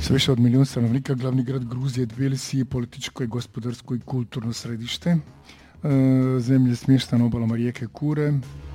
Sa više od milijun stanovnika, glavni grad Gruzije Tbilisi je političko i gospodarsko i kulturno središte. Zemlja je smještena na obalama rijeke Kure,